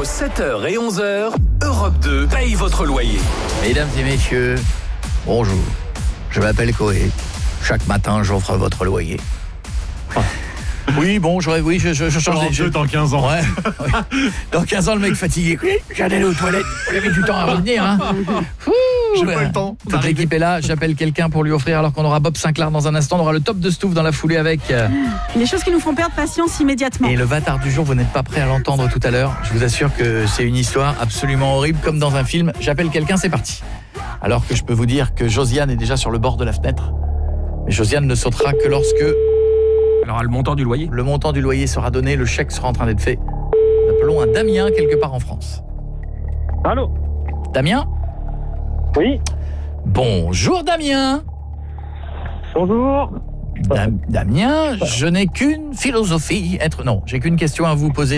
7h et 11h, Europe 2 paye votre loyer. Mesdames et messieurs, bonjour. Je m'appelle Coé. Chaque matin, j'offre votre loyer. Oui, bon, je change des jeux. Dans 15 ans. Ouais. Dans 15 ans, le mec fatigué. Oui, j'allais aux toilettes. Vous avez du temps à revenir, hein. J'ai pas le temps. Toute l'équipe est là. J'appelle quelqu'un pour lui offrir, alors qu'on aura Bob Sinclair dans un instant. On aura le top de Stouff dans la foulée avec... Les choses qui nous font perdre patience immédiatement. Et le bâtard du jour, vous n'êtes pas prêt à l'entendre tout à l'heure. Je vous assure que c'est une histoire absolument horrible, comme dans un film. J'appelle quelqu'un, c'est parti. Alors que je peux vous dire que Josiane est déjà sur le bord de la fenêtre. Mais Josiane ne sautera que lorsque... Alors, le montant du loyer. Le montant du loyer sera donné, le chèque sera en train d'être fait. Nous appelons un Damien quelque part en France. Allô? Damien? Oui. Bonjour Damien. Bonjour. Damien, je n'ai qu'une philosophie. J'ai qu'une question à vous poser